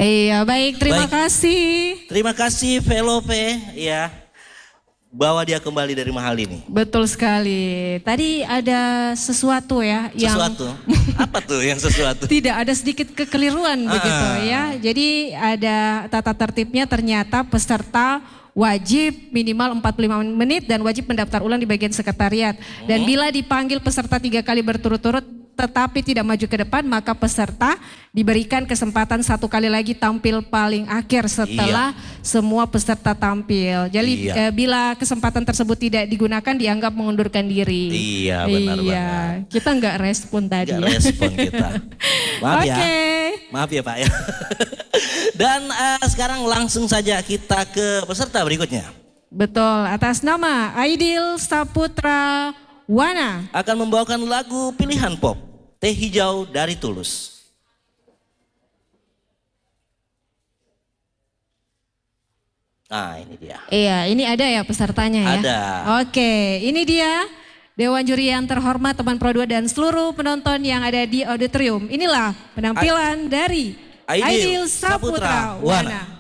Iya, baik, terima Baik. kasih. Terima kasih Velope ya. Bawa dia kembali dari mahal ini. Betul sekali. Tadi ada sesuatu ya yang Sesuatu. Apa tuh yang sesuatu? tidak ada sedikit kekeliruan begitu ya. Jadi ada tata tertibnya, ternyata peserta wajib minimal 45 menit dan wajib mendaftar ulang di bagian sekretariat. Dan bila dipanggil peserta 3 kali berturut-turut tetapi tidak maju ke depan, maka peserta diberikan kesempatan 1 kali lagi tampil paling akhir setelah semua peserta tampil. Jadi bila kesempatan tersebut tidak digunakan dianggap mengundurkan diri. Iya, benar banget. Kita nggak respon tadi. Nggak respon kita. Maaf ya. Oke. Maaf ya Pak ya. Dan sekarang langsung saja kita ke peserta berikutnya. Betul, atas nama Aidil Saputra Wana Akan membawakan lagu pilihan pop, Teh Hijau dari Tulus. Nah ini dia. Iya, ini ada ya pesertanya ya? Ada. Oke, ini dia Dewan Juri yang terhormat, teman Pro 2 dan seluruh penonton yang ada di auditorium. Inilah penampilan dari Aidil Saputra Wana.